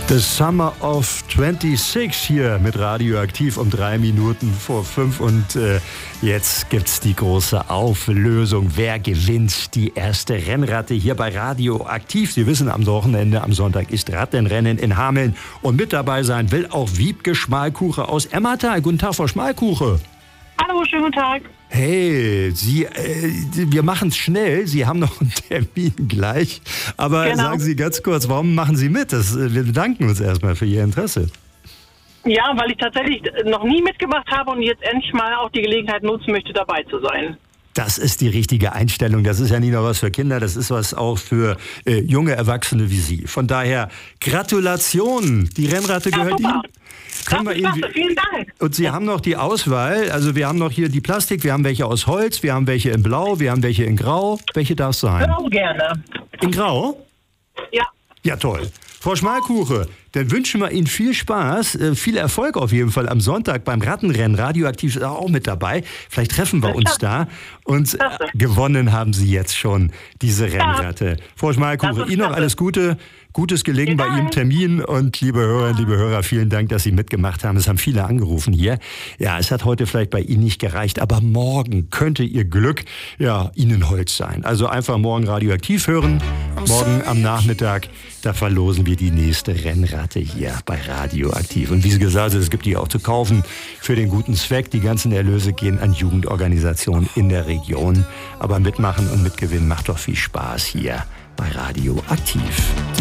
The Summer of 26 hier mit Radioaktiv um 3 Minuten vor 5 und jetzt gibt's die große Auflösung. Wer gewinnt die erste Rennratte hier bei Radioaktiv? Sie wissen, am Wochenende, am Sonntag ist Rattenrennen in Hameln und mit dabei sein will auch Wiebke Schmalkuche aus Emmertal. Guten Tag, Frau Schmalkuche. Hallo, schönen guten Tag. Hey, wir machen es schnell. Sie haben noch einen Termin gleich. Aber Genau. Sagen Sie ganz kurz, warum machen Sie mit? Wir bedanken uns erstmal für Ihr Interesse. Ja, weil ich tatsächlich noch nie mitgemacht habe und jetzt endlich mal auch die Gelegenheit nutzen möchte, dabei zu sein. Das ist die richtige Einstellung. Das ist ja nicht nur was für Kinder, das ist was auch für junge Erwachsene wie Sie. Von daher Gratulation. Die Rennratte gehört Ihnen. Vielen Dank. Und Sie haben noch die Auswahl. Also wir haben noch hier die Plastik, wir haben welche aus Holz, wir haben welche in Blau, wir haben welche in Grau. Welche darf es sein? Grau gerne. In Grau? Ja. Ja, toll. Frau Schmalkuche, dann wünschen wir Ihnen viel Spaß, viel Erfolg auf jeden Fall am Sonntag beim Rattenrennen. Radioaktiv ist auch mit dabei. Vielleicht treffen wir uns da. Und gewonnen haben Sie jetzt schon diese Rennratte. Frau Schmalkuche, Ihnen noch alles Gute. Gutes Gelingen bei Ihrem Termin und liebe Hörerinnen, liebe Hörer, vielen Dank, dass Sie mitgemacht haben. Es haben viele angerufen hier. Ja, es hat heute vielleicht bei Ihnen nicht gereicht, aber morgen könnte Ihr Glück ja Ihnen Holz sein. Also einfach morgen Radioaktiv hören. Morgen am Nachmittag, da verlosen wir die nächste Rennratte hier bei Radioaktiv. Und wie Sie gesagt haben, es gibt die auch zu kaufen für den guten Zweck. Die ganzen Erlöse gehen an Jugendorganisationen in der Region. Aber mitmachen und mitgewinnen macht doch viel Spaß hier bei Radioaktiv.